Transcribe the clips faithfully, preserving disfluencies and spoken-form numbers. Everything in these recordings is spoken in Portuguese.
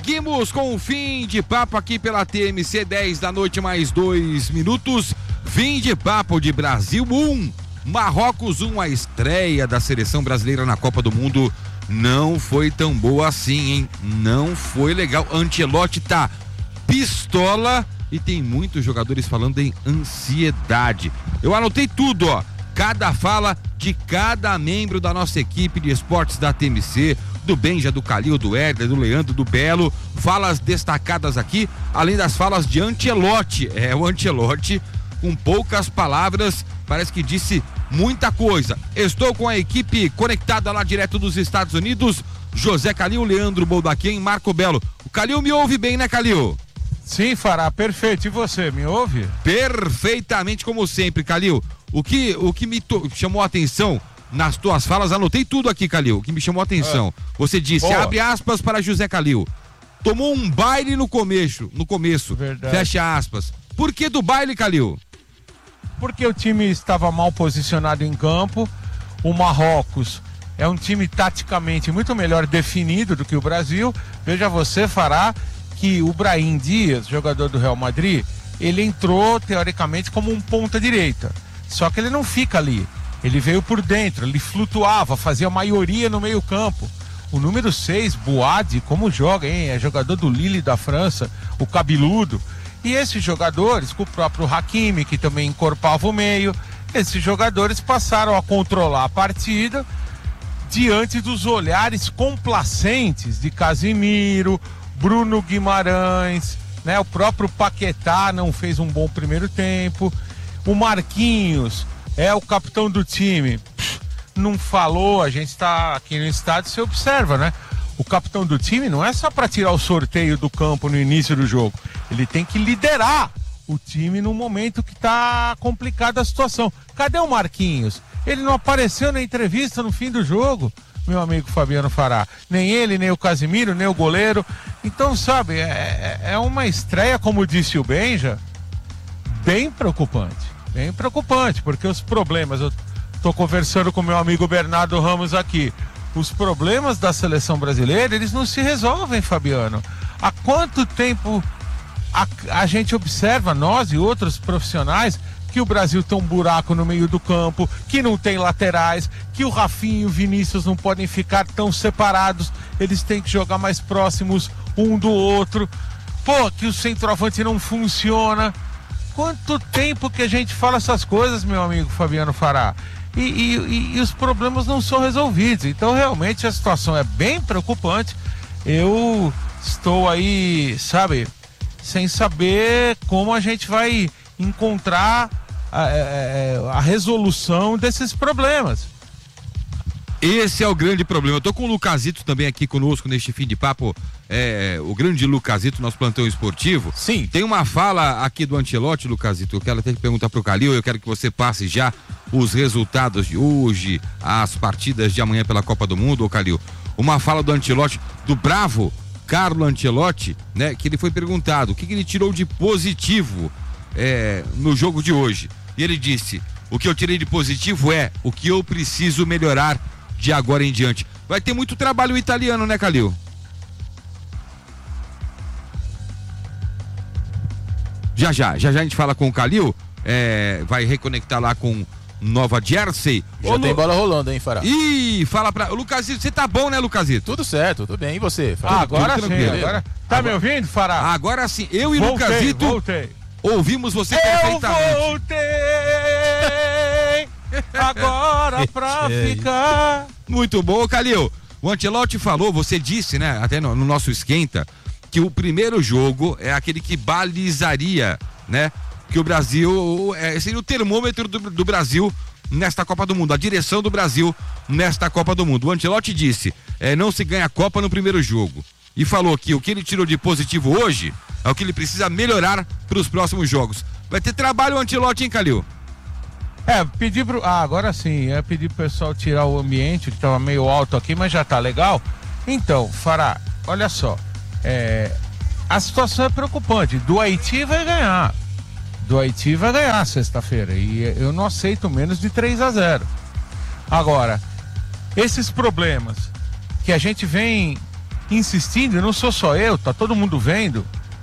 Seguimos com o fim de papo aqui pela T M C, dez da noite, mais dois minutos. Fim de papo de Brasil um, Marrocos um. A estreia da seleção brasileira na Copa do Mundo não foi tão boa assim, hein? Não foi legal. Ancelotti tá pistola e tem muitos jogadores falando em ansiedade. Eu anotei tudo, ó. Cada fala de cada membro da nossa equipe de esportes da T M C, do Benja, do Calil, do Herder, do Leandro, do Belo, falas destacadas aqui, além das falas de Ancelotti. É, o Ancelotti, com poucas palavras, parece que disse muita coisa. Estou com a equipe conectada lá direto dos Estados Unidos, José Calil, Leandro Boldaquim, Marco Belo. O Calil me ouve bem, né, Calil? Sim, Fará, perfeito. E você, me ouve? Perfeitamente, como sempre, Calil. O que, o que me to... chamou a atenção nas tuas falas, anotei tudo aqui, Calil, o que me chamou a atenção. Ah. Você disse, Boa. abre aspas para José Calil, tomou um baile no começo, no começo, Verdade. fecha aspas. Por que do baile, Calil? Porque o time estava mal posicionado em campo, o Marrocos é um time taticamente muito melhor definido do que o Brasil. Veja você, Fará, que o Brahim Dias, jogador do Real Madrid, ele entrou teoricamente como um ponta-direita, só que ele não fica ali. Ele veio por dentro, ele flutuava, fazia maioria no meio campo. O número seis, Boadi, como joga, hein? É jogador do Lille da França, o cabeludo. E esses jogadores, com o próprio Hakimi, que também encorpava o meio, esses jogadores passaram a controlar a partida diante dos olhares complacentes de Casemiro, Bruno Guimarães, né? O próprio Paquetá não fez um bom primeiro tempo. O Marquinhos é o capitão do time, Pff, não falou, a gente está aqui no estádio, você observa, né? O capitão do time não é só para tirar o sorteio do campo no início do jogo, ele tem que liderar o time no momento que está complicada a situação. Cadê o Marquinhos? Ele não apareceu na entrevista no fim do jogo, meu amigo Fabiano Fará. Nem ele, nem o Casemiro, nem o goleiro. Então, sabe, é, é uma estreia, como disse o Benja, bem preocupante. Bem preocupante, porque os problemas, eu estou conversando com meu amigo Bernardo Ramos aqui, os problemas da seleção brasileira, eles não se resolvem, Fabiano. Há quanto tempo a, a gente observa, nós e outros profissionais, que o Brasil tem um buraco no meio do campo, que não tem laterais, que o Rafinha e o Vinícius não podem ficar tão separados, eles têm que jogar mais próximos um do outro. Pô, que o centroavante não funciona. Quanto tempo que a gente fala essas coisas, meu amigo Fabiano Fará, e, e, e os problemas não são resolvidos. Então realmente a situação é bem preocupante. Eu estou aí, sabe, sem saber como a gente vai encontrar a, a, a resolução desses problemas. Esse é o grande problema. Eu tô com o Lucasito também aqui conosco neste fim de papo, é, o grande Lucasito, nosso plantão esportivo. Sim. Tem uma fala aqui do Ancelotti, Lucasito, eu quero até que perguntar pro Calil, eu quero que você passe já os resultados de hoje, as partidas de amanhã pela Copa do Mundo, ô Calil. Uma fala do Ancelotti, do bravo Carlo Ancelotti, né, que ele foi perguntado o que, que ele tirou de positivo é, no jogo de hoje. E ele disse, o que eu tirei de positivo é o que eu preciso melhorar de agora em diante. Vai ter muito trabalho italiano, né, Calil? Já já, já já a gente fala com o Calil, é, vai reconectar lá com Nova Jersey. Já Ô, tem Lu... bola rolando, hein, Fará? Ih, fala pra... Lucasito, você tá bom, né, Lucasito? Tudo certo, tudo bem. E você, Fará? Ah, agora tudo sim, tranquilo. agora... Tá agora... me ouvindo, Fará? Agora sim, eu e voltei, Lucasito voltei. ouvimos você eu perfeitamente. Eu voltei agora pra ficar. Muito bom, Calil. O Ancelotti falou, você disse, né, até no, no nosso esquenta, que o primeiro jogo é aquele que balizaria, né, que o Brasil, é, seria o termômetro do, do Brasil nesta Copa do Mundo, a direção do Brasil nesta Copa do Mundo. O Ancelotti disse, é, não se ganha a Copa no primeiro jogo. E falou que o que ele tirou de positivo hoje é o que ele precisa melhorar para os próximos jogos. Vai ter trabalho o Ancelotti, hein, Calil? É, pedir pro... Ah, agora sim, é pedir pro pessoal tirar o ambiente, que tava meio alto aqui, mas já tá legal. Então, Fará, olha só, é... a situação é preocupante. Do Haiti vai ganhar. Do Haiti vai ganhar sexta-feira. E eu não aceito menos de três a zero. Agora, esses problemas que a gente vem insistindo, e não sou só eu, tá todo mundo vendo,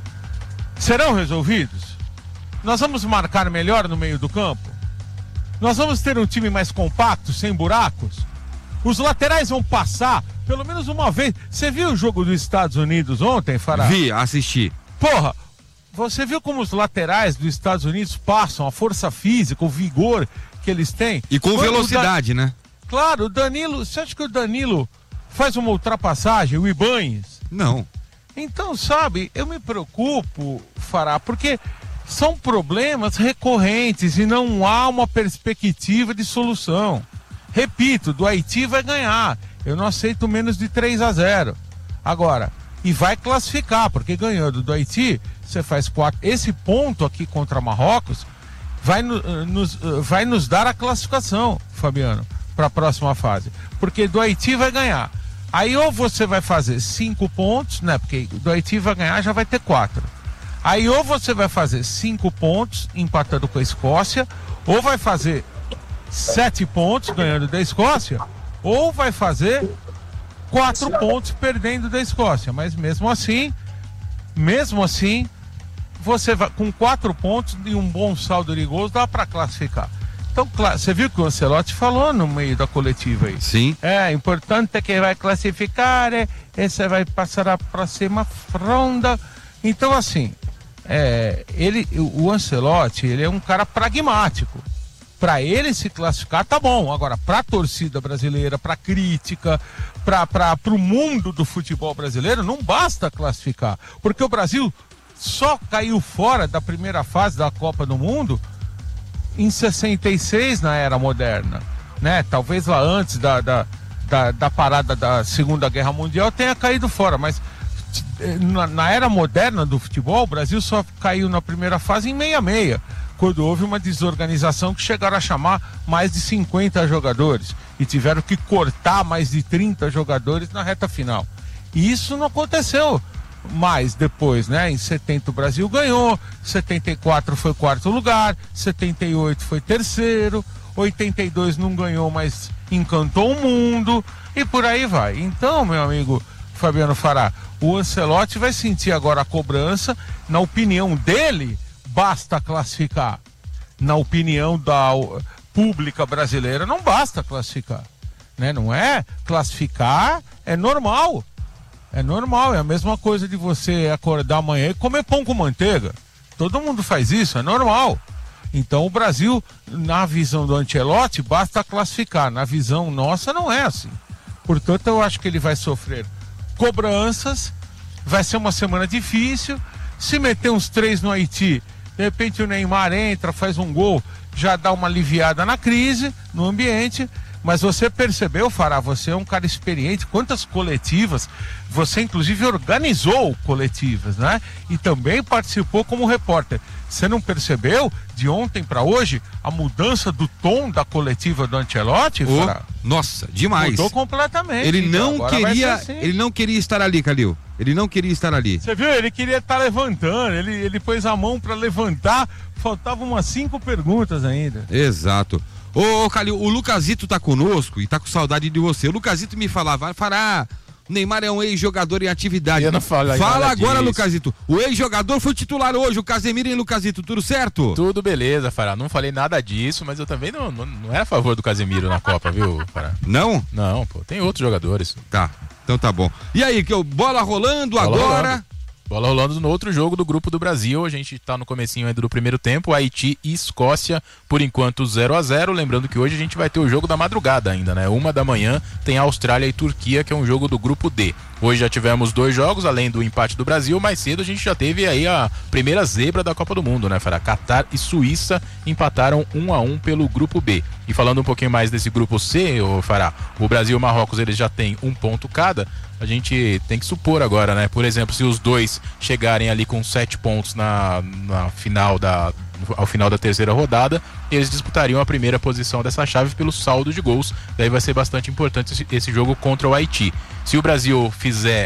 serão resolvidos? Nós vamos marcar melhor no meio do campo? Nós vamos ter um time mais compacto, sem buracos? Os laterais vão passar pelo menos uma vez. Você viu o jogo dos Estados Unidos ontem, Fará? Vi, assisti. Porra, você viu como os laterais dos Estados Unidos passam, a força física, o vigor que eles têm? E com Quando velocidade, Dan... né? Claro, o Danilo, você acha que o Danilo faz uma ultrapassagem, o Ibanez? Não. Então, sabe, eu me preocupo, Fará, porque são problemas recorrentes e não há uma perspectiva de solução. Repito, do Haiti vai ganhar. Eu não aceito menos de três a zero. Agora, e vai classificar, porque ganhando do Haiti, você faz quatro. Esse ponto aqui contra Marrocos vai, nos, vai nos dar a classificação, Fabiano, para a próxima fase. Porque do Haiti vai ganhar. Aí ou você vai fazer cinco pontos, né? Porque do Haiti vai ganhar, já vai ter quatro. Aí ou você vai fazer cinco pontos, empatando com a Escócia, ou vai fazer sete pontos ganhando da Escócia, ou vai fazer quatro pontos perdendo da Escócia. Mas mesmo assim, mesmo assim, você vai com quatro pontos e um bom saldo de gols, dá para classificar. Então, você viu que o Ancelotti falou no meio da coletiva aí? Sim. É, importante que vai classificar, é, esse vai passar a próxima ronda. Então, assim, é, ele, o Ancelotti, ele é um cara pragmático. Para ele se classificar, tá bom. Agora, para a torcida brasileira, para a crítica, para o mundo do futebol brasileiro, não basta classificar. Porque o Brasil só caiu fora da primeira fase da Copa do Mundo em sessenta e seis, na era moderna, né? Talvez lá antes da, da, da, da parada da Segunda Guerra Mundial tenha caído fora, mas na, na era moderna do futebol, o Brasil só caiu na primeira fase em sessenta e seis, quando houve uma desorganização que chegaram a chamar mais de cinquenta jogadores e tiveram que cortar mais de trinta jogadores na reta final. E isso não aconteceu mais depois, né? Em setenta o Brasil ganhou, setenta e quatro foi quarto lugar, setenta e oito foi terceiro, oitenta e dois não ganhou, mas encantou o mundo e por aí vai. Então, meu amigo Fabiano Fará, o Ancelotti vai sentir agora a cobrança. Na opinião dele, basta classificar. Na opinião da pública brasileira, não basta classificar, né? Não é classificar, é normal. É normal, é a mesma coisa de você acordar amanhã e comer pão com manteiga. Todo mundo faz isso, é normal. Então o Brasil, na visão do Ancelotti, basta classificar. Na visão nossa, não é assim. Portanto, eu acho que ele vai sofrer cobranças, vai ser uma semana difícil. Se meter uns três no Haiti, de repente o Neymar entra, faz um gol, já dá uma aliviada na crise, no ambiente. Mas você percebeu, Fará, você é um cara experiente, quantas coletivas, você inclusive organizou coletivas, né? E também participou como repórter. Você não percebeu, de ontem para hoje, a mudança do tom da coletiva do Ancelotti, oh, Fará? Nossa, demais. Mudou completamente. Ele não então, queria, assim. ele não queria estar ali, Calil. Ele não queria estar ali. Você viu? Ele queria estar levantando, ele, ele pôs a mão para levantar, faltavam umas cinco perguntas ainda. Exato. Ô, ô Calil, o Lucasito tá conosco e tá com saudade de você. O Lucasito me falava, Fará, o Neymar é um ex-jogador em atividade. Eu não falo Fala agora, disso. Lucasito. O ex-jogador foi titular hoje, o Casemiro, hein, Lucasito? Tudo certo? Tudo beleza, Fará. Não falei nada disso, mas eu também não, não, não era a favor do Casemiro na Copa, viu, Fará? Não? Não, pô, tem outros jogadores. Tá, então tá bom. E aí, que bola rolando bola agora... Rolando. Bola rolando no outro jogo do grupo do Brasil. A gente tá no comecinho ainda do primeiro tempo. Haiti e Escócia, por enquanto zero a zero. Lembrando que hoje a gente vai ter o jogo da madrugada ainda, né? Uma da manhã tem Austrália e Turquia, que é um jogo do grupo D. Hoje já tivemos dois jogos, além do empate do Brasil. Mais cedo a gente já teve aí a primeira zebra da Copa do Mundo, né, Fará? Catar e Suíça empataram um a um pelo grupo B. E falando um pouquinho mais desse grupo C, ô Fará, o Brasil e o Marrocos, eles já têm um ponto cada. A gente tem que supor agora, né? Por exemplo, se os dois chegarem ali com sete pontos na, na final da, ao final da terceira rodada, eles disputariam a primeira posição dessa chave pelo saldo de gols. Daí vai ser bastante importante esse, esse jogo contra o Haiti. Se o Brasil fizer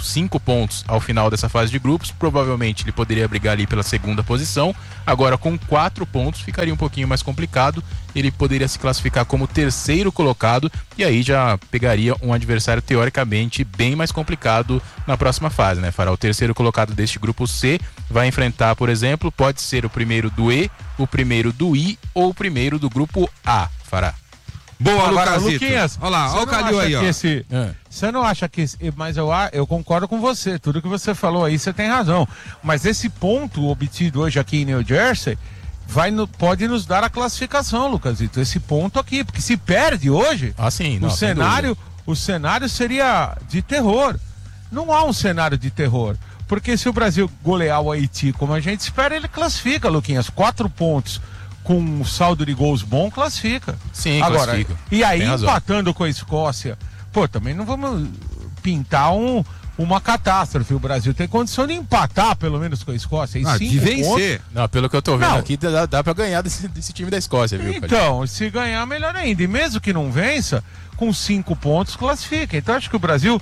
cinco pontos ao final dessa fase de grupos, provavelmente ele poderia brigar ali pela segunda posição. Agora com quatro pontos ficaria um pouquinho mais complicado, ele poderia se classificar como terceiro colocado e aí já pegaria um adversário teoricamente bem mais complicado na próxima fase, né, Fará? O terceiro colocado deste grupo C vai enfrentar, por exemplo, pode ser o primeiro do E, o primeiro do I ou o primeiro do grupo A, Fará. Boa, Agora, Lucasito. Luquinhas, olha lá, olha o Calil aí, ó. Esse, É. Você não acha que esse, mas eu, eu concordo com você, tudo que você falou aí, você tem razão. Mas esse ponto obtido hoje aqui em New Jersey vai no, pode nos dar a classificação, Lucasito. Esse ponto aqui, porque se perde hoje, ah, sim, não, o cenário, o cenário seria de terror. Não há um cenário de terror. Porque se o Brasil golear o Haiti como a gente espera, ele classifica, Luquinhas. Quatro pontos com um saldo de gols bom, classifica. Sim, agora, classifica. E aí, Tem razão. empatando com a Escócia, pô, também não vamos pintar um, uma catástrofe. O Brasil tem condição de empatar, pelo menos, com a Escócia. E Ah, cinco de vencer. pontos. Não, pelo que eu tô vendo Não. aqui, dá, dá pra ganhar desse, desse time da Escócia, viu, Calil? Então, se ganhar, melhor ainda. E mesmo que não vença, com cinco pontos, classifica. Então, acho que o Brasil,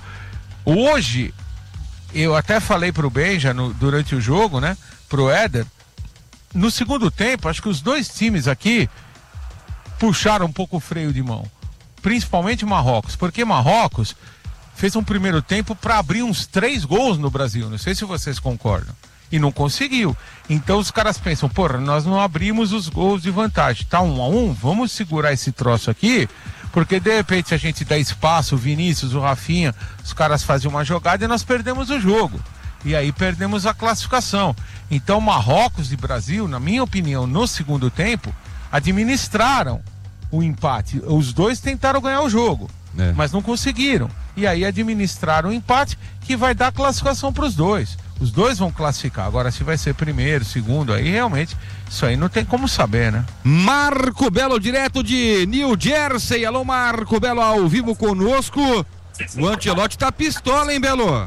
hoje, eu até falei pro Benja no, durante o jogo, né, pro Éder, no segundo tempo, acho que os dois times aqui puxaram um pouco o freio de mão. Principalmente Marrocos, porque Marrocos fez um primeiro tempo para abrir uns três gols no Brasil. Não sei se vocês concordam. E não conseguiu. Então os caras pensam, porra, nós não abrimos os gols de vantagem. Tá um a um, vamos segurar esse troço aqui, porque de repente a gente dá espaço, o Vinícius, o Rafinha, os caras fazem uma jogada e nós perdemos o jogo. E aí perdemos a classificação. Então Marrocos e Brasil, na minha opinião, no segundo tempo, administraram o empate. Os dois tentaram ganhar o jogo, É. mas não conseguiram. E aí administraram o empate, que vai dar classificação para os dois. Os dois vão classificar. Agora, se vai ser primeiro, segundo, aí realmente, isso aí não tem como saber, né? Marco Belo, direto de New Jersey. Alô, Marco Belo, ao vivo conosco. O Ancelotti tá pistola, hein, Belo?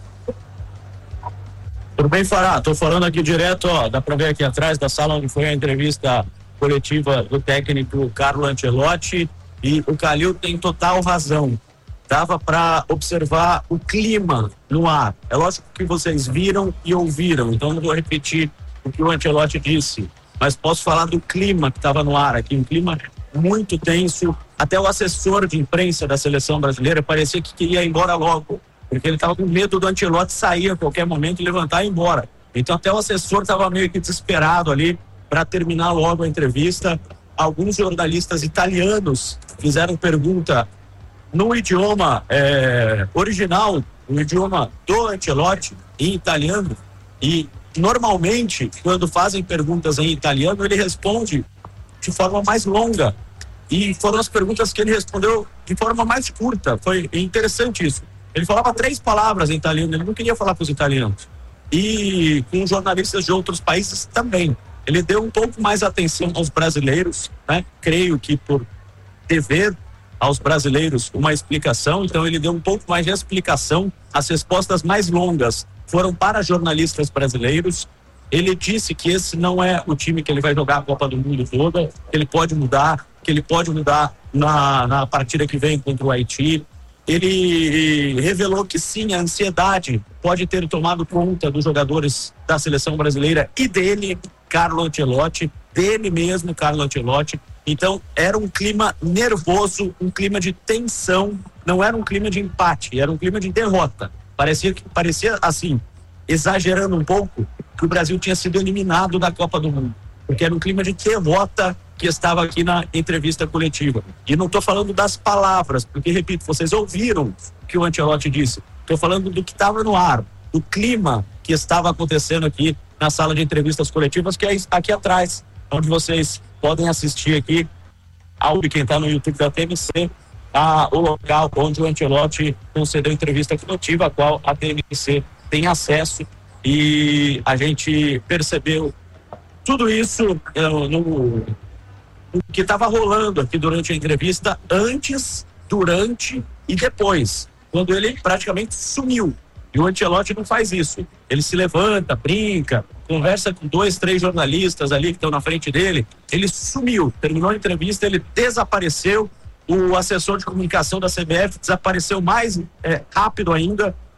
Tudo bem, Fará? Tô falando aqui direto, ó, dá pra ver aqui atrás da sala onde foi a entrevista coletiva do técnico Carlo Ancelotti, e o Calil tem total razão. Dava para observar o clima no ar. É lógico que vocês viram e ouviram, então não vou repetir o que o Ancelotti disse, mas posso falar do clima que estava no ar aqui, um clima muito tenso. Até o assessor de imprensa da seleção brasileira parecia que queria ir embora logo, porque ele estava com medo do Ancelotti sair a qualquer momento e levantar e ir embora. Então até o assessor estava meio que desesperado ali para terminar logo a entrevista. Alguns jornalistas italianos fizeram pergunta no idioma é, original, no idioma do Ancelotti, em italiano, e normalmente, quando fazem perguntas em italiano, ele responde de forma mais longa, e foram as perguntas que ele respondeu de forma mais curta. Foi interessante isso. Ele falava três palavras em italiano, ele não queria falar com os italianos, e com jornalistas de outros países também. Ele deu um pouco mais atenção aos brasileiros, né? Creio que por dever aos brasileiros uma explicação, então ele deu um pouco mais de explicação. As respostas mais longas foram para jornalistas brasileiros. Ele disse que esse não é o time que ele vai jogar a Copa do Mundo toda, que ele pode mudar, que ele pode mudar na, na partida que vem contra o Haiti. Ele revelou que sim, a ansiedade pode ter tomado conta dos jogadores da seleção brasileira e dele, Carlo Ancelotti, dele mesmo, Carlo Ancelotti. Então, era um clima nervoso, um clima de tensão, não era um clima de empate, era um clima de derrota. Parecia, parecia assim, exagerando um pouco, que o Brasil tinha sido eliminado da Copa do Mundo, porque era um clima de derrota que estava aqui na entrevista coletiva. E não estou falando das palavras, porque, repito, vocês ouviram o que o Ancelotti disse. Estou falando do que estava no ar, do clima que estava acontecendo aqui na sala de entrevistas coletivas, que é aqui atrás, onde vocês podem assistir aqui, ao quem está no YouTube da T M C, a, o local onde o Ancelotti concedeu entrevista coletiva, a qual a T M C tem acesso, e a gente percebeu tudo isso uh, no, no que estava rolando aqui durante a entrevista, antes, durante e depois, quando ele praticamente sumiu. E o Ancelotti não faz isso. Ele se levanta, brinca, conversa com dois, três jornalistas ali que estão na frente dele. Ele sumiu, terminou a entrevista, ele desapareceu. O assessor de comunicação da C B F desapareceu mais é, rápido ainda,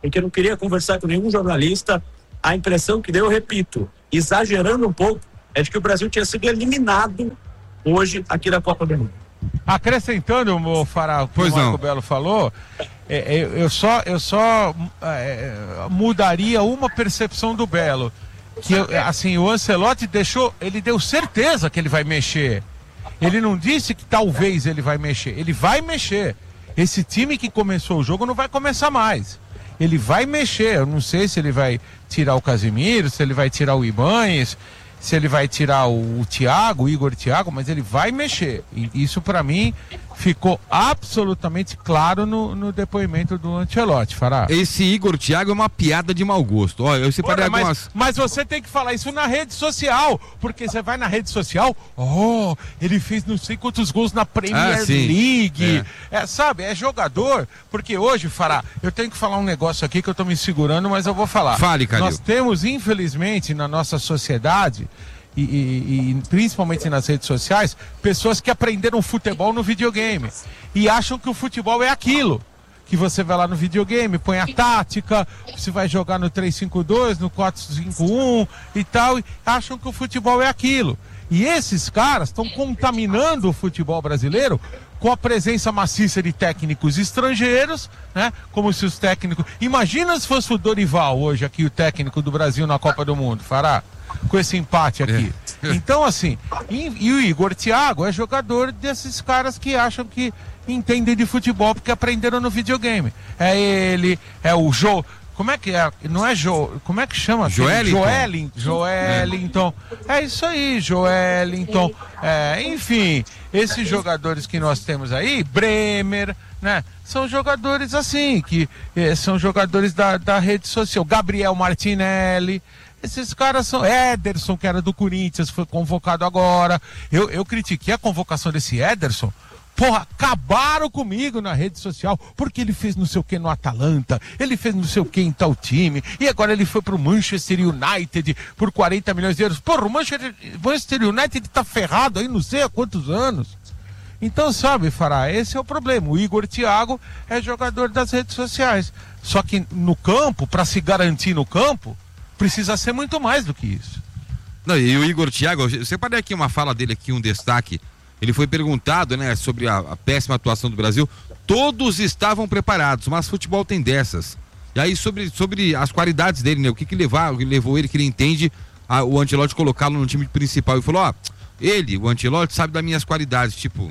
porque não queria conversar com nenhum jornalista. A impressão que deu, eu repito, exagerando um pouco, é de que o Brasil tinha sido eliminado hoje aqui da Copa do Mundo. Acrescentando, o Fará, o que pois o Marco não. Belo falou, é, é, eu só, eu só é, mudaria uma percepção do Belo, que assim, o Ancelotti deixou, ele deu certeza que ele vai mexer. Ele não disse que talvez ele vai mexer, ele vai mexer. Esse time que começou o jogo não vai começar mais. Ele vai mexer, eu não sei se ele vai tirar o Casemiro, se ele vai tirar o Ibanez, se ele vai tirar o, o Thiago, o Igor Thiago, mas ele vai mexer. E isso para mim ficou absolutamente claro no, no depoimento do Ancelotti, Fará. Esse Igor Thiago é uma piada de mau gosto. Olha, eu separei Ora, mas, algumas... mas você tem que falar isso na rede social, porque você vai na rede social, oh, ele fez não sei quantos gols na Premier Ah, sim. League, é. É, sabe, é jogador, porque hoje, Fará, eu tenho que falar um negócio aqui que eu tô me segurando, mas eu vou falar. Fale, Calil. Nós temos, infelizmente, na nossa sociedade, E, e, e principalmente nas redes sociais, pessoas que aprenderam futebol no videogame e acham que o futebol é aquilo, que você vai lá no videogame, põe a tática, você vai jogar no três cinco dois, no quatro cinco um e tal, e acham que o futebol é aquilo. E esses caras estão contaminando o futebol brasileiro com a presença maciça de técnicos estrangeiros, né? Como se os técnicos... Imagina se fosse o Dorival hoje aqui, o técnico do Brasil na Copa do Mundo, Fará, com esse empate aqui. É. Então, assim, e, e o Igor Thiago é jogador desses caras que acham que entendem de futebol porque aprenderam no videogame. É ele, é o Jô... Como é que é? Não é Jô... Como é que chama? Joelinton. Joelinton. Joelinton. É. é isso aí, Joelinton. É, enfim, esses jogadores que nós temos aí, Bremer, né? São jogadores assim, que eh, são jogadores da, da rede social. Gabriel Martinelli. Esses caras são... Ederson, que era do Corinthians, foi convocado agora. Eu, eu critiquei a convocação desse Ederson. Porra, acabaram comigo na rede social, porque ele fez não sei o que no Atalanta, ele fez não sei o que em tal time, e agora ele foi pro Manchester United por quarenta milhões de euros. Porra, o Manchester, Manchester United tá ferrado aí não sei há quantos anos. Então, sabe, Fará, esse é o problema. O Igor Thiago é jogador das redes sociais. Só que no campo, para se garantir no campo, precisa ser muito mais do que isso. Não, e o Igor Thiago, eu separei aqui uma fala dele aqui, um destaque. Ele foi perguntado, né, sobre a, a péssima atuação do Brasil. Todos estavam preparados, mas futebol tem dessas. E aí sobre, sobre as qualidades dele, né, o que que levar, o que levou ele, que ele entende a, o Ancelotti colocá-lo no time principal. E falou, ó, ele, o Ancelotti, sabe das minhas qualidades, tipo,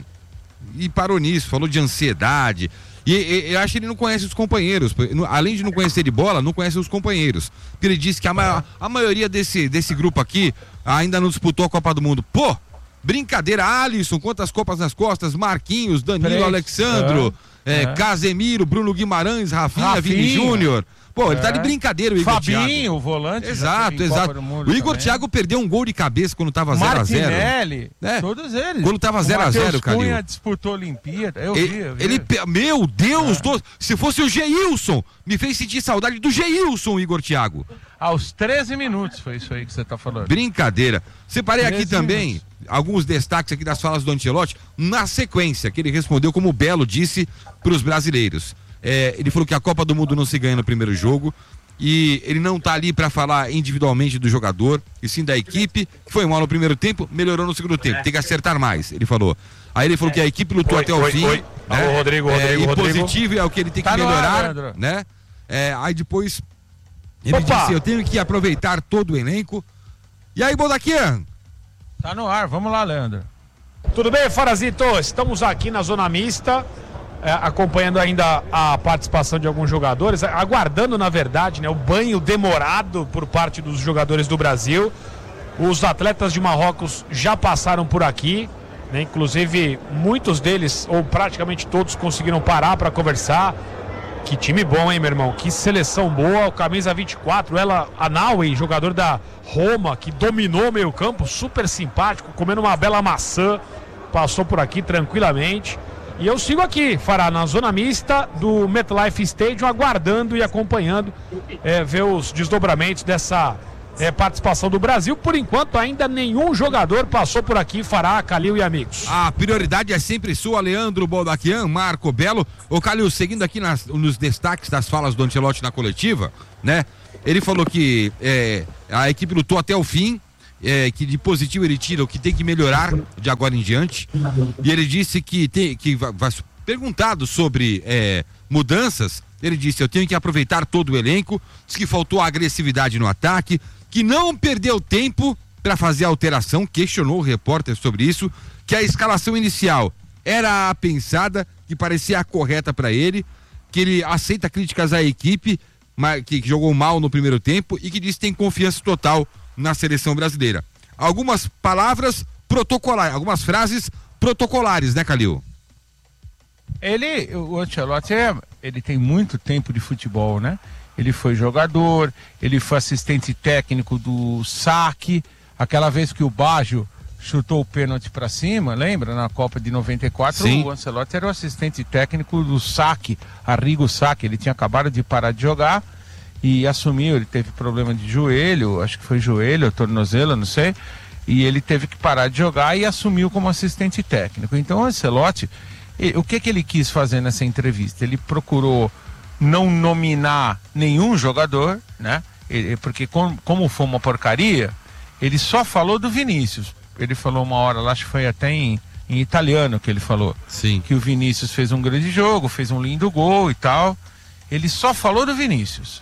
e parou nisso, falou de ansiedade. E, e eu acho que ele não conhece os companheiros. Além de não conhecer de bola, não conhece os companheiros. Porque ele disse que a, ma a maioria desse, desse grupo aqui ainda não disputou a Copa do Mundo. Pô! Brincadeira, Alisson, quantas copas nas costas, Marquinhos, Danilo, Três. Alexandro, é, é. Casemiro, Bruno Guimarães, Rafinha, Rafinha. Vini Júnior. Pô, ele É. tá de brincadeira, o Igor Fabinho, Thiago. o volante. Exato, exato. O Igor também. Thiago perdeu um gol de cabeça quando tava zero a zero. Martinelli, É. todos eles. Quando tava O zero a zero, Matheus Calil. Cunha disputou a Olimpíada, eu vi, Ele, eu vi. ele pe- meu Deus, É. do- se fosse o Geilson, me fez sentir saudade do Geilson, Igor Thiago. Aos treze minutos foi isso aí que você tá falando. Brincadeira. Separei aqui treze também minutos. alguns destaques aqui das falas do Ancelotti, na sequência, que ele respondeu como o Belo disse para os brasileiros. É, ele falou que a Copa do Mundo não se ganha no primeiro jogo e ele não tá ali para falar individualmente do jogador, e sim da equipe, que foi mal no primeiro tempo, melhorou no segundo tempo, tem que acertar mais, ele falou. Aí ele falou que a equipe lutou Oi, até o oi, fim. oi. Né? Alô, Rodrigo, É, Rodrigo, e Rodrigo. positivo é o que ele tem que Tá no ar, melhorar, Leandro. né? É, aí depois ele Opa! disse, eu tenho que aproveitar todo o elenco. E aí, Bodaquian? Tá no ar, vamos lá, Leandro. Tudo bem, Farazito? Estamos aqui na zona mista, é, acompanhando ainda a participação de alguns jogadores, aguardando, na verdade, né, o banho demorado por parte dos jogadores do Brasil. Os atletas de Marrocos já passaram por aqui, né, inclusive muitos deles, ou praticamente todos, conseguiram parar para conversar. Que time bom, hein, meu irmão? Que seleção boa. O camisa vinte e quatro, ela, Anaui, jogador da Roma, que dominou o meio campo, super simpático, comendo uma bela maçã, passou por aqui tranquilamente. E eu sigo aqui, Fará, na zona mista do MetLife Stadium, aguardando e acompanhando, é, ver os desdobramentos dessa é, participação do Brasil. Por enquanto, ainda nenhum jogador passou por aqui, Fará, Calil e amigos. A prioridade é sempre sua, Leandro Boldaquian, Marco Belo. Ô Calil, seguindo aqui nas, nos destaques das falas do Ancelotti na coletiva, né? Ele falou que é, a equipe lutou até o fim, é, que de positivo ele tira o que tem que melhorar de agora em diante. E ele disse que tem que vai, vai perguntado sobre é, mudanças. Ele disse: eu tenho que aproveitar todo o elenco. Diz que faltou agressividade no ataque, que não perdeu tempo para fazer a alteração. Questionou o repórter sobre isso, que a escalação inicial era a pensada, que parecia a correta para ele, que ele aceita críticas à equipe, mas que jogou mal no primeiro tempo, e que diz que tem confiança total na seleção brasileira. Algumas palavras protocolares, algumas frases protocolares, né, Calil? Ele, o Ancelotti, ele tem muito tempo de futebol, né? Ele foi jogador, ele foi assistente técnico do Saque, aquela vez que o Baggio chutou o pênalti para cima, lembra? Na Copa de noventa e quatro, sim. O Ancelotti era o assistente técnico do Saque, Arrigo Sacchi. Ele tinha acabado de parar de jogar e assumiu, ele teve problema de joelho, acho que foi joelho, tornozelo, não sei, e ele teve que parar de jogar e assumiu como assistente técnico. Então o Ancelotti, o que que ele quis fazer nessa entrevista? Ele procurou não nominar nenhum jogador, né? Ele, porque como, como foi uma porcaria, ele só falou do Vinícius. Ele falou uma hora lá, acho que foi até em, em italiano que ele falou. Sim. Que o Vinícius fez um grande jogo, fez um lindo gol e tal. Ele só falou do Vinícius.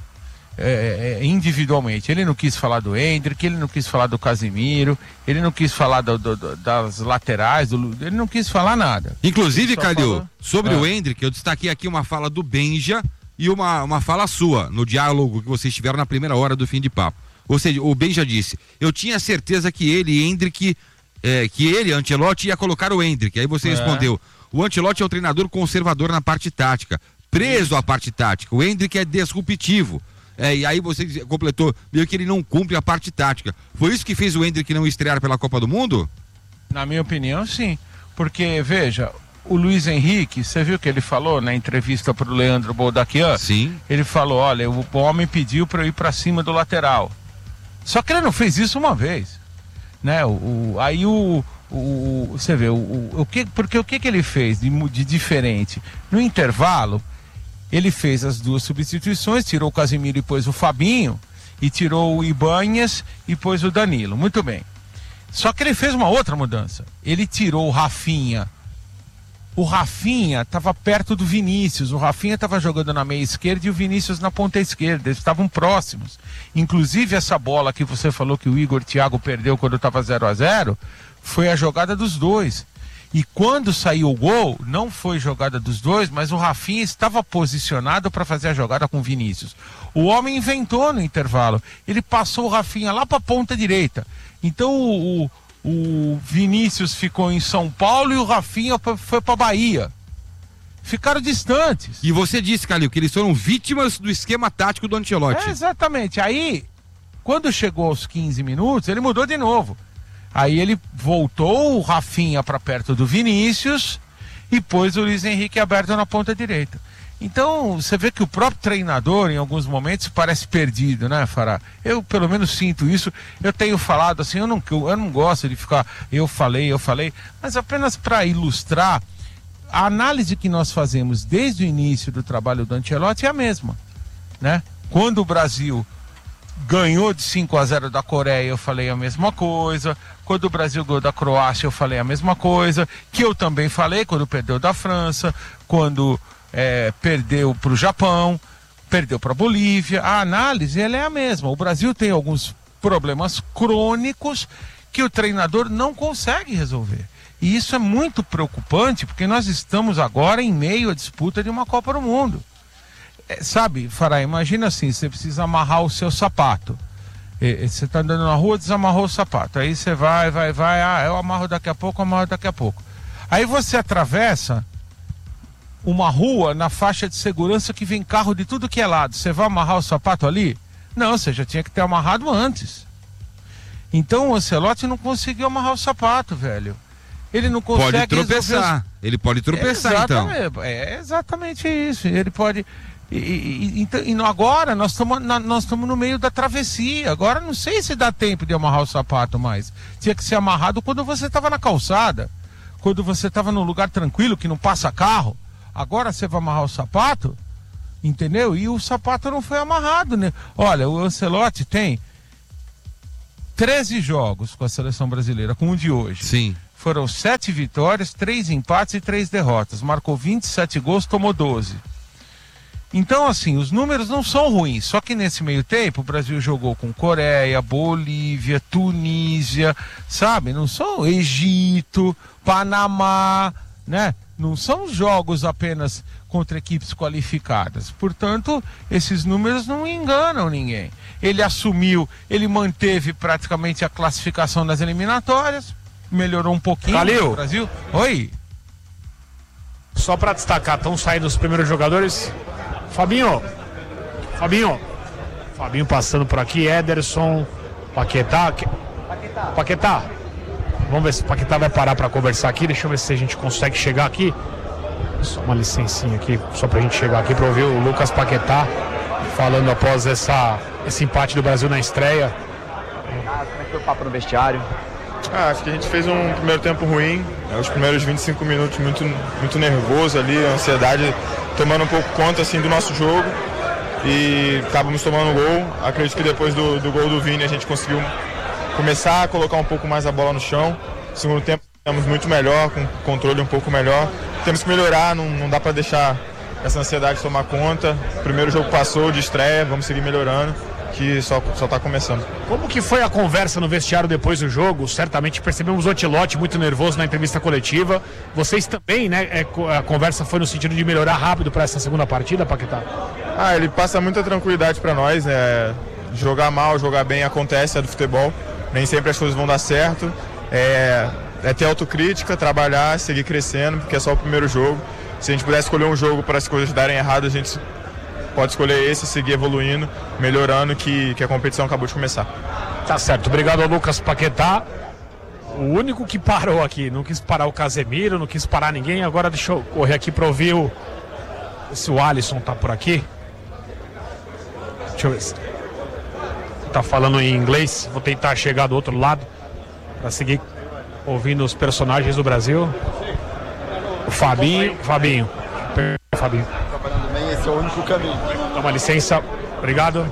É, é, individualmente. Ele não quis falar do Endrick, ele não quis falar do Casemiro, ele não quis falar do, do, do, das laterais, do, ele não quis falar nada. Inclusive, Calil, falou... sobre ah. o Endrick, eu destaquei aqui uma fala do Benja e uma, uma fala sua, no diálogo que vocês tiveram na primeira hora do Fim de Papo. Ou seja, o Benja disse: eu tinha certeza que ele, Endrick, é, que ele, Ancelotti, ia colocar o Endrick. Aí você é. respondeu: o Ancelotti é um treinador conservador na parte tática, preso à parte tática. O Endrick é disruptivo. É, e aí você completou, meio que ele não cumpre a parte tática. Foi isso que fez o Endrick não estrear pela Copa do Mundo? Na minha opinião, sim. Porque, veja, o Luiz Henrique, você viu que ele falou na entrevista para o Leandro Boldaquian? Sim. Ele falou: olha, o homem pediu para eu ir para cima do lateral. Só que ele não fez isso uma vez, né? O, o, aí o, o, você vê, o, o, o que, porque o que, que ele fez de, de diferente? No intervalo, ele fez as duas substituições, tirou o Casemiro e pôs o Fabinho, e tirou o Ibanhas e pôs o Danilo. Muito bem. Só que ele fez uma outra mudança. Ele tirou o Rafinha. O Rafinha estava perto do Vinícius. O Rafinha estava jogando na meia esquerda e o Vinícius na ponta esquerda. Eles estavam próximos. Inclusive, essa bola que você falou que o Igor Thiago perdeu quando estava zero a zero, foi a jogada dos dois. E quando saiu o gol, não foi jogada dos dois, mas o Rafinha estava posicionado para fazer a jogada com o Vinícius. O homem inventou no intervalo. Ele passou o Rafinha lá para a ponta direita. Então o, o Vinícius ficou em São Paulo e o Rafinha foi para Bahia. Ficaram distantes. E você disse, Calil, que eles foram vítimas do esquema tático do Ancelotti. É, exatamente. Aí, quando chegou aos quinze minutos, ele mudou de novo. Aí ele voltou o Rafinha para perto do Vinícius e pôs o Luiz Henrique aberto na ponta direita. Então, você vê que o próprio treinador, em alguns momentos, parece perdido, né, Fará? Eu, pelo menos, sinto isso. Eu tenho falado assim, eu não, eu não gosto de ficar, eu falei, eu falei, mas apenas para ilustrar, a análise que nós fazemos desde o início do trabalho do Ancelotti é a mesma, né? Quando o Brasil ganhou de cinco a zero da Coreia, eu falei a mesma coisa. Quando o Brasil ganhou da Croácia, eu falei a mesma coisa, que eu também falei quando perdeu da França, quando é, perdeu para o Japão, perdeu para a Bolívia. A análise ela é a mesma. O Brasil tem alguns problemas crônicos que o treinador não consegue resolver. E isso é muito preocupante, porque nós estamos agora em meio à disputa de uma Copa do Mundo. É, sabe, Fará, imagina assim, você precisa amarrar o seu sapato. Você está andando na rua, desamarrou o sapato. Aí você vai, vai, vai, ah, eu amarro daqui a pouco, eu amarro daqui a pouco. Aí você atravessa uma rua na faixa de segurança que vem carro de tudo que é lado. Você vai amarrar o sapato ali? Não, você já tinha que ter amarrado antes. Então o Ancelotti não conseguiu amarrar o sapato, velho. Ele não consegue... Pode tropeçar. Os... Ele pode tropeçar, exatamente, então. É exatamente isso. Ele pode... E, e, e, e agora nós estamos nós estamos no meio da travessia. Agora não sei se dá tempo de amarrar o sapato mais. Tinha que ser amarrado quando você estava na calçada, quando você estava num lugar tranquilo que não passa carro. Agora você vai amarrar o sapato, entendeu? E o sapato não foi amarrado, né? Olha, o Ancelotti tem treze jogos com a seleção brasileira, com o de hoje. Sim. Foram sete vitórias, três empates e três derrotas. Marcou vinte e sete gols, tomou doze. Então, assim, os números não são ruins. Só que nesse meio tempo, o Brasil jogou com Coreia, Bolívia, Tunísia, sabe? Não são Egito, Panamá, né? Não são jogos apenas contra equipes qualificadas. Portanto, esses números não enganam ninguém. Ele assumiu, ele manteve praticamente a classificação nas eliminatórias, melhorou um pouquinho Calil. no Brasil. Oi. Só para destacar, estão saindo os primeiros jogadores. Fabinho, Fabinho, Fabinho passando por aqui, Ederson, Paquetá, que... Paquetá, vamos ver se o Paquetá vai parar para conversar aqui, deixa eu ver se a gente consegue chegar aqui, só uma licencinha aqui, só pra gente chegar aqui para ouvir o Lucas Paquetá falando após essa, esse empate do Brasil na estreia. Ah, como é que foi o papo no vestiário? Ah, acho que a gente fez um primeiro tempo ruim, né? Os primeiros vinte e cinco minutos muito, muito nervoso ali, a ansiedade tomando um pouco conta assim, do nosso jogo e acabamos tomando gol. Acredito que depois do, do gol do Vini a gente conseguiu começar a colocar um pouco mais a bola no chão. No segundo tempo estamos muito melhor, com controle um pouco melhor. Temos que melhorar, não, não dá para deixar essa ansiedade tomar conta. O primeiro jogo passou de estreia, vamos seguir melhorando, que só só está começando. Como que foi a conversa no vestiário depois do jogo? Certamente percebemos o Ancelotti muito nervoso na entrevista coletiva. Vocês também, né? É, a conversa foi no sentido de melhorar rápido para essa segunda partida, Paquetá? Ah, ele passa muita tranquilidade para nós, né? Jogar mal, jogar bem acontece, é do futebol. Nem sempre as coisas vão dar certo. É, é ter autocrítica, trabalhar, seguir crescendo, porque é só o primeiro jogo. Se a gente pudesse escolher um jogo para as coisas darem errado, a gente pode escolher esse, seguir evoluindo, melhorando, que, que a competição acabou de começar. Tá certo, obrigado ao Lucas Paquetá. O único que parou aqui, não quis parar o Casemiro, não quis parar ninguém. Agora deixa eu correr aqui para ouvir o... se o Alisson tá por aqui. Deixa eu ver se... tá falando em inglês, vou tentar chegar do outro lado para seguir ouvindo os personagens do Brasil. O Fabinho, Fabinho, Fabinho. Trabalhando bem, esse é o único caminho. Toma licença, obrigado.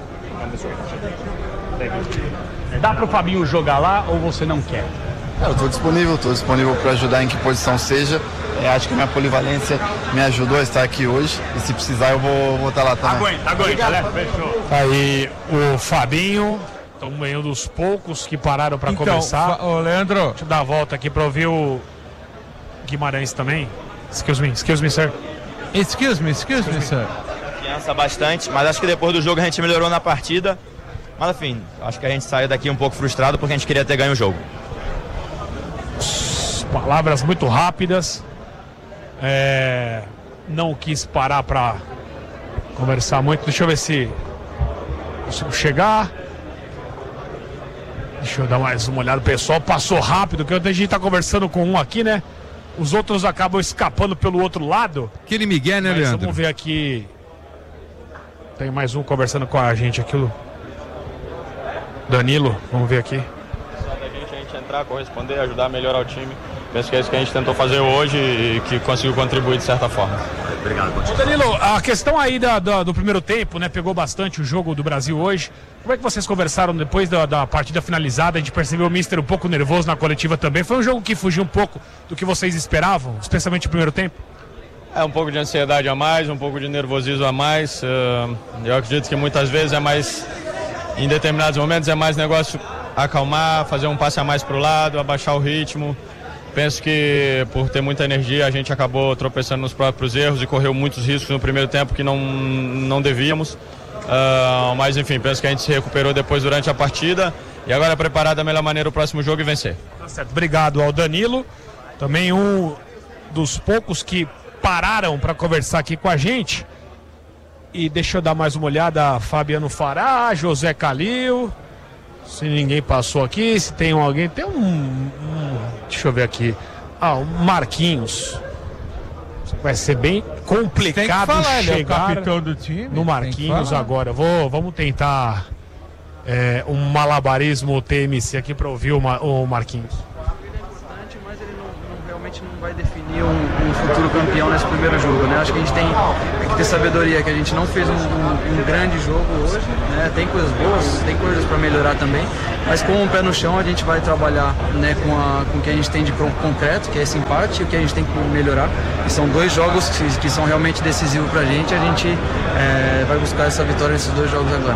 Dá pro Fabinho jogar lá ou você não quer? Eu estou disponível, estou disponível para ajudar em que posição seja. É, acho que a minha polivalência me ajudou a estar aqui hoje e se precisar eu vou, vou estar lá também. Aguenta, aguenta, né? Fechou. Aí o Fabinho, estamos um dos poucos que pararam para Então, conversar. Fa- ô, Leandro. Deixa eu dar a volta aqui para ouvir o Guimarães também. Excuse me, excuse me, sir. Excuse me, excuse me, sir. Confiança bastante, mas acho que depois do jogo a gente melhorou na partida. Mas enfim, acho que a gente saiu daqui um pouco frustrado porque a gente queria ter ganho o jogo. Palavras muito rápidas. É, não quis parar para conversar muito. Deixa eu ver se consigo chegar. Deixa eu dar mais uma olhada. O pessoal passou rápido, que a gente tá conversando com um aqui, né? Os outros acabam escapando pelo outro lado. Aquele Miguel, né, Mas Leandro? vamos ver aqui. Tem mais um conversando com a gente aqui. O Danilo, vamos ver aqui. Só da gente, a gente entrar, corresponder, ajudar a melhorar o time. Penso que é isso que a gente tentou fazer hoje e que conseguiu contribuir de certa forma. Obrigado. Ô Danilo, a questão aí da, da- do primeiro tempo, né? Pegou bastante o jogo do Brasil hoje. Como é que vocês conversaram depois da, da partida finalizada? A gente percebeu o Mister um pouco nervoso na coletiva também. Foi um jogo que fugiu um pouco do que vocês esperavam, especialmente no primeiro tempo? É um pouco de ansiedade a mais, um pouco de nervosismo a mais. eh, Eu acredito que muitas vezes é mais, em determinados momentos, é mais negócio acalmar, fazer um passe a mais para o lado, abaixar o ritmo. Penso que por ter muita energia a gente acabou tropeçando nos próprios erros e correu muitos riscos no primeiro tempo que não, não devíamos. Uh, mas enfim, penso que a gente se recuperou depois durante a partida e agora é preparar da melhor maneira o próximo jogo e vencer. Tá certo. Obrigado ao Danilo, também um dos poucos que pararam para conversar aqui com a gente. E deixa eu dar mais uma olhada, Fabiano Fará, José Calil. Se ninguém passou aqui, se tem alguém, tem um, um deixa eu ver aqui. Ah, o Marquinhos. Vai ser bem complicado falar, chegar ele é o capitão do time, no Marquinhos agora. Vou, vamos tentar é, um malabarismo T M C aqui para ouvir o, Ma, o Marquinhos. Não vai definir um, um futuro campeão nesse primeiro jogo, né? Acho que a gente tem, tem que ter sabedoria, que a gente não fez um, um, um grande jogo hoje, né? Tem coisas boas, tem coisas para melhorar também, mas com o pé no chão a gente vai trabalhar, né, com, a, com o que a gente tem de concreto, que é esse empate, e o que a gente tem que melhorar. E são dois jogos que, que são realmente decisivos pra gente, a gente é, vai buscar essa vitória nesses dois jogos agora.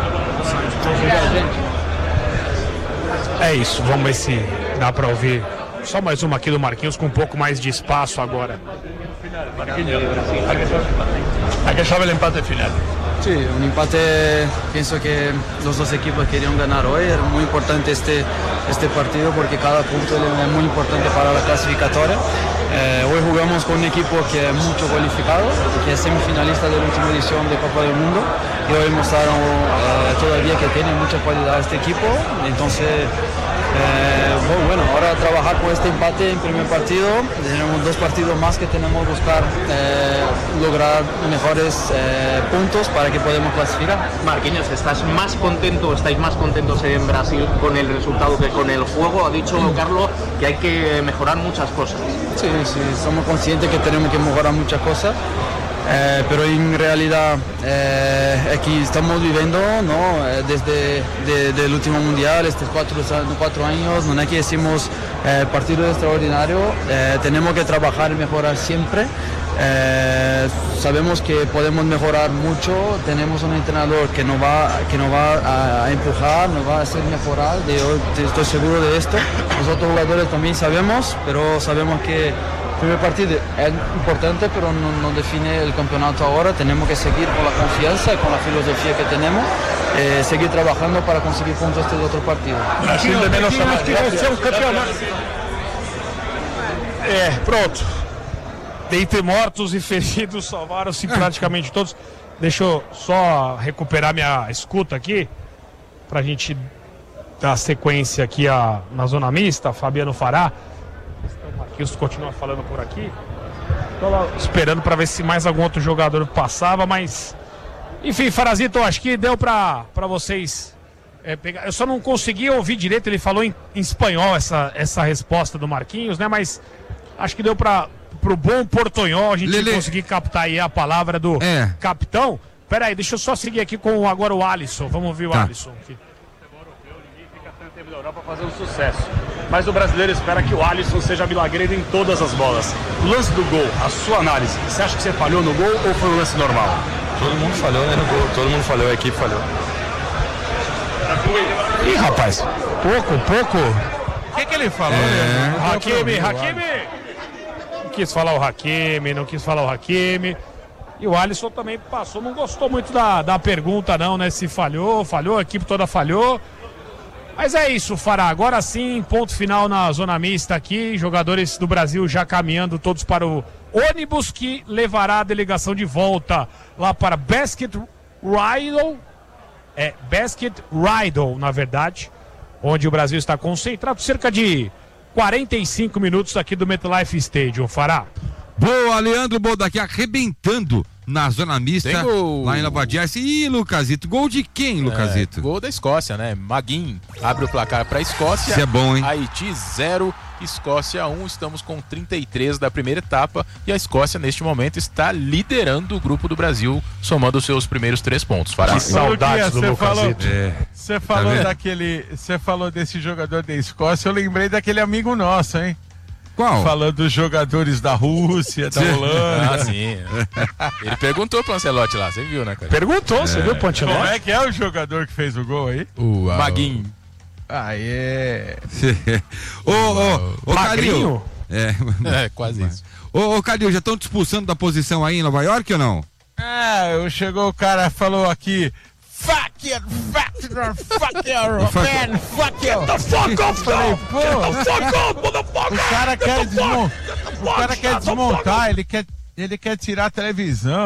É isso, vamos ver se dá para ouvir. Só mais uma aqui do Marquinhos com um pouco mais de espaço agora. Marquinhos, ¿a qué sabe el empate final? Sí, un empate, pienso que los dos equipos querían ganar hoy, era muy importante este, este partido porque cada punto es muy importante para la clasificatoria. Eh, hoy jugamos con un equipo que es mucho cualificado, que es semifinalista de la última edición de Copa del Mundo y hoy mostraron eh, todavía que tiene mucha cualidad este equipo, entonces eh, bueno, ahora trabajar con este empate en primer partido, tenemos dos partidos más que tenemos que buscar eh, lograr mejores eh, puntos para que podamos clasificar. Marquinhos, ¿estás más contento, estáis más contentos en Brasil con el resultado que con el juego? Ha dicho Carlos que hay que mejorar muchas cosas. Sí, sí, somos conscientes que tenemos que mejorar muchas cosas. Eh, pero en realidad eh, aquí estamos viviendo, ¿no? Desde de, del último mundial, estos cuatro, cuatro años, no es que decimos eh, partido extraordinario, eh, tenemos que trabajar y mejorar siempre. Eh, sabemos que podemos mejorar mucho, tenemos un entrenador que nos va, que nos va a, a empujar, nos va a hacer mejorar, de, de, estoy seguro de esto. Los otros jugadores también sabemos, pero sabemos que el primer partido es importante, pero no, no define el campeonato ahora. Tenemos que seguir con la confianza y con la filosofía que tenemos, eh, seguir trabajando para conseguir puntos este otro partido. Brasil de menos É, pronto. Dentre mortos e feridos, salvaram-se praticamente todos. Deixa eu só recuperar minha escuta aqui, pra gente dar sequência aqui a, na zona mista. Fabiano Fará. O Marquinhos continua falando por aqui. Tô lá esperando para ver se mais algum outro jogador passava, mas... Enfim, Farazito, acho que deu para vocês é, pegar. Eu só não consegui ouvir direito, ele falou em, em espanhol essa, essa resposta do Marquinhos, né? Mas acho que deu para pro bom portunhol a gente Lelê. conseguir captar aí a palavra do é. capitão. Pera aí, deixa eu só seguir aqui com agora o Alisson. Vamos ouvir o tá. Alisson aqui. Tempo da Europa fazer um sucesso, mas o brasileiro espera que o Alisson seja milagreiro em todas as bolas. O lance do gol, a sua análise, você acha que você falhou no gol ou foi um lance normal? Todo mundo falhou, né, no gol, todo mundo falhou, a equipe falhou. Ih, rapaz, pouco, pouco. O que que ele falou? É... Hakimi, Hakimi! Não quis falar o Hakimi, não quis falar o Hakimi. E o Alisson também passou, não gostou muito da, da pergunta não, né, se falhou, falhou, a equipe toda falhou. Mas é isso, Fará. Agora sim, ponto final na zona mista aqui. Jogadores do Brasil já caminhando todos para o ônibus que levará a delegação de volta lá para Basket Ridle. É, Basket Ridle, na verdade, onde o Brasil está concentrado. Cerca de quarenta e cinco minutos aqui do MetLife Stadium, Fará. Boa, Leandro Boldaqui arrebentando na zona mista, lá em Nova Jersey. Ih, Lucasito, gol de quem, Lucasito? É, gol da Escócia, né? Maguinho abre o placar para a Escócia. Isso é bom, hein? Haiti zero, Escócia um. Estamos com trinta e três da primeira etapa e a Escócia neste momento está liderando o grupo do Brasil, somando os seus primeiros três pontos. Fará. Que saudades do Lucasito. Você é. falou tá daquele, você falou desse jogador da Escócia, eu lembrei daquele amigo nosso, hein? Qual? Falando dos jogadores da Rússia, da Holanda. Ah, sim. Ele perguntou pro Ancelotti lá, você viu, né, cara? Perguntou, é. você viu pro Ancelotti? Como é que é o jogador que fez o gol aí? O Maguinho. Ah, é. Ô, ô, ô, Calil. É, é, quase isso. Ô, ô, Calil, já estão te expulsando da posição aí em Nova York ou não? É, chegou o cara, falou aqui. Fuck you, fuck you, fuck you, man, fuck you. Get the fuck off, falei, pô, get the fuck off, motherfucker. O cara quer, desmon... o cara quer desmontar, ele quer, ele quer tirar a televisão.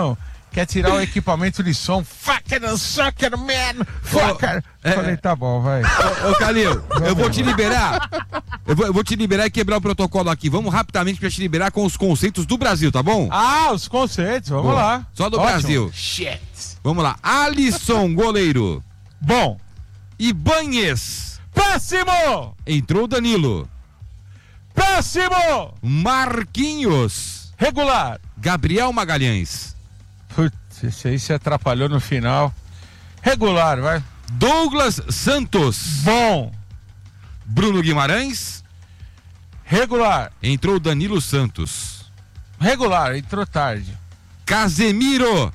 quer tirar o equipamento de som. Fucker and sucker, man! Fucker! É, Falei, tá bom, vai. Ô, ô Calil, eu vou te liberar. Eu vou, eu vou te liberar e quebrar o protocolo aqui. Vamos rapidamente pra te liberar com os conceitos do Brasil, tá bom? Ah, os conceitos, vamos Boa. lá. Só do Ótimo. Brasil. Shit. Vamos lá. Alisson, goleiro. Bom. Ibanez. Péssimo! Entrou Danilo. Péssimo! Marquinhos. Regular. Gabriel Magalhães. Putz, esse aí se atrapalhou no final. Regular, vai. Douglas Santos. Bom. Bruno Guimarães. Regular. Entrou Danilo Santos. Regular, entrou tarde. Casemiro.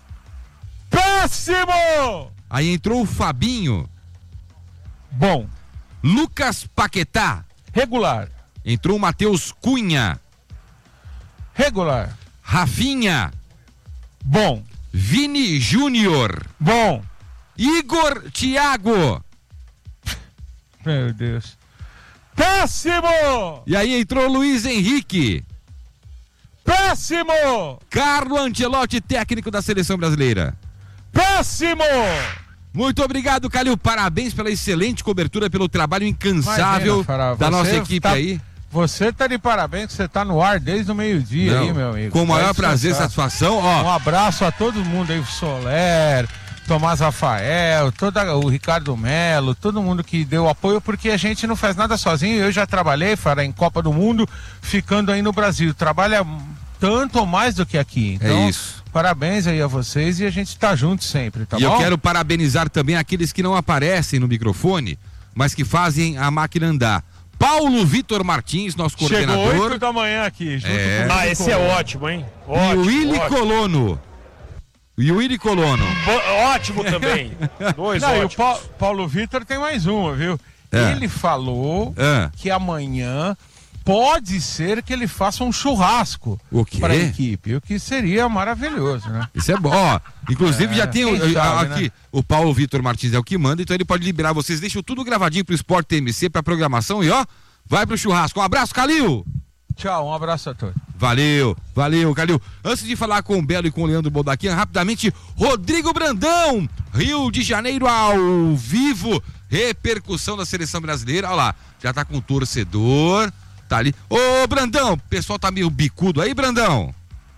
Péssimo! Aí entrou o Fabinho. Bom. Lucas Paquetá. Regular. Entrou o Matheus Cunha. Regular. Rafinha. Bom. Vini Júnior. Bom. Igor Thiago. Meu Deus. Péssimo! E aí entrou Luiz Henrique. Péssimo! Carlo Ancelotti, técnico da seleção brasileira. Péssimo! Muito obrigado, Calil. Parabéns pela excelente cobertura, pelo trabalho incansável Imagina, Fará, da nossa equipe tá, aí. Você tá de parabéns que você tá no ar desde o meio-dia aí, meu amigo. Com o maior Vai prazer e descansar. satisfação. Ó. Um abraço a todo mundo aí, o Soler, Tomás Rafael, toda, o Ricardo Melo, todo mundo que deu apoio, porque a gente não faz nada sozinho. Eu já trabalhei, Fará, em Copa do Mundo, ficando aí no Brasil. Trabalha tanto ou mais do que aqui. Então, é isso. Parabéns aí a vocês e a gente tá junto sempre, tá e bom? eu quero parabenizar também aqueles que não aparecem no microfone, mas que fazem a máquina andar. Paulo Vitor Martins, nosso coordenador. Chegou oito da manhã aqui. Junto É. com Ah, esse é ótimo, hein? Ótimo, e o Willy ótimo. Colono. E o Willy Colono. Bo- ótimo também. Dois Não, e o ótimos. Pa- Paulo Vitor tem mais uma, viu? É. Ele falou É. que amanhã pode ser que ele faça um churrasco O quê? para a equipe, o que seria maravilhoso, né? Isso é bom. Ó, inclusive É, já tem o, quem a- sabe, aqui, né? o Paulo Vitor Martins é o que manda, então ele pode liberar vocês. Deixam tudo gravadinho pro Sport T M C, pra programação e ó, vai pro churrasco. Um abraço, Calil! Tchau, um abraço a todos. Valeu, valeu, Calil. Antes de falar com o Belo e com o Leandro Boldaquian, rapidamente, Rodrigo Brandão, Rio de Janeiro ao vivo, repercussão da seleção brasileira. Olha lá, já tá com o torcedor, tá ali. Ô, Brandão, o pessoal tá meio bicudo aí, Brandão?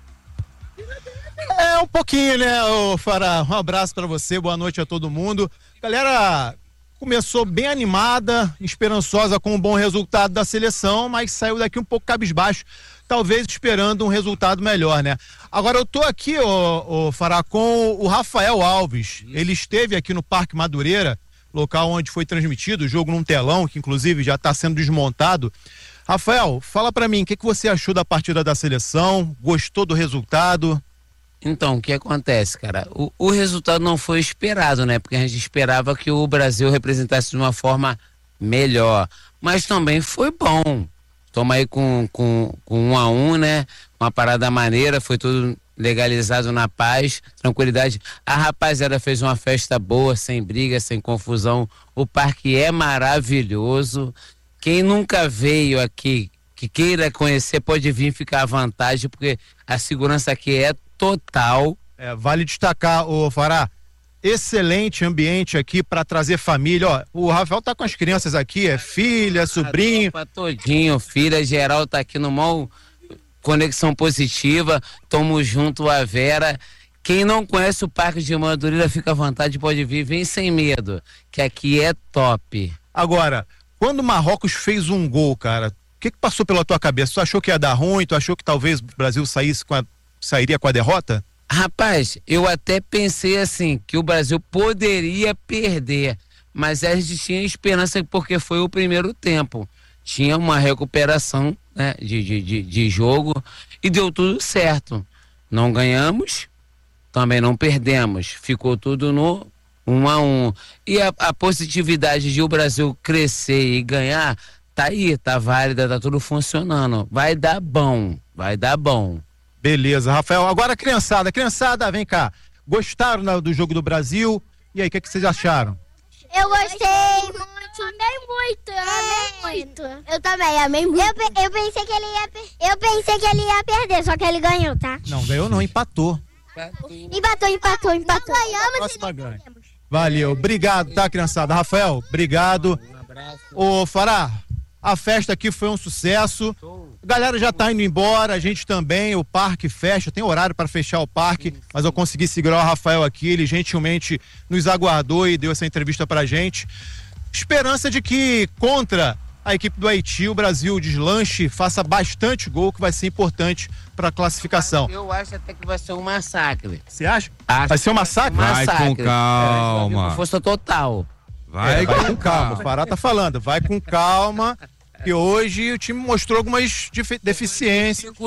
É, um pouquinho, né, ô Fará? Um abraço pra você, boa noite a todo mundo. Galera começou bem animada, esperançosa com um bom resultado da seleção, mas saiu daqui um pouco cabisbaixo, talvez esperando um resultado melhor, né? Agora eu tô aqui, ô, ô Fará, com o Rafael Alves. Ele esteve aqui no Parque Madureira, local onde foi transmitido o jogo num telão, que inclusive já está sendo desmontado. Rafael, fala pra mim, o que, que você achou da partida da seleção? Gostou do resultado? Então, o que acontece, cara? O, o resultado não foi esperado, né? Porque a gente esperava que o Brasil representasse de uma forma melhor. Mas também foi bom. Toma aí com, com, com um a um, né? Uma parada maneira, foi tudo legalizado na paz, tranquilidade. A rapaziada fez uma festa boa, sem briga, sem confusão. O parque é maravilhoso. Quem nunca veio aqui, que queira conhecer, pode vir ficar à vontade, porque a segurança aqui é total. É, vale destacar, ô Fará, excelente ambiente aqui para trazer família. Ó, o Rafael tá com as crianças aqui, é filha, sobrinho. Tá todinho, filha, geral tá aqui no maior conexão positiva. Tamo junto, a Vera. Quem não conhece o Parque de Madureira, fica à vontade, pode vir, vem sem medo, que aqui é top. Agora, quando o Marrocos fez um gol, cara, o que, que passou pela tua cabeça? Tu achou que ia dar ruim? Tu achou que talvez o Brasil saísse com a sairia com a derrota? Rapaz, eu até pensei assim, que o Brasil poderia perder, mas a gente tinha esperança porque foi o primeiro tempo. Tinha uma recuperação, né, de, de, de, de jogo e deu tudo certo. Não ganhamos, também não perdemos. Ficou tudo no um a um. E a, a positividade de o Brasil crescer e ganhar, tá aí, tá válida, tá tudo funcionando. Vai dar bom, vai dar bom. Beleza, Rafael. Agora, criançada, criançada, vem cá. Gostaram né, do jogo do Brasil? E aí, o que, que vocês acharam? Eu gostei muito. Amei muito, eu amei muito. Eu também, amei muito. Eu, eu, pensei que ele ia, eu pensei que ele ia perder, só que ele ganhou, tá? Não, ganhou não, empatou. Empatou, empatou, empatou. Ganhamos Próxima ganha. Valeu, obrigado, tá, criançada? Rafael, obrigado. Ô, Fará, a festa aqui foi um sucesso. A galera já tá indo embora, a gente também, o parque fecha, tem horário para fechar o parque, mas eu consegui segurar o Rafael aqui, ele gentilmente nos aguardou e deu essa entrevista pra gente. Esperança de que contra a equipe do Haiti, o Brasil deslanche, faça bastante gol, que vai ser importante para a classificação. Eu acho até que vai ser um massacre. Você acha? Acho vai ser um massacre? Vai com calma. Com força total. Vai, é, vai com com calma. O Fará tá falando, vai com calma. E hoje o time mostrou algumas deficiências.